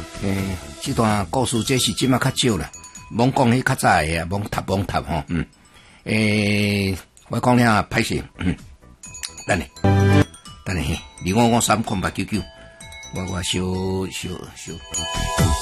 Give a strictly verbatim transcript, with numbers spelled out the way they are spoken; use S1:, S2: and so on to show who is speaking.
S1: 诶，这段故事这是即马较少啦，罔讲迄较早诶啊，罔读罔读吼，嗯，诶，我讲了歹势，嗯，等下，等下，二五五三空八九九，我我小小小。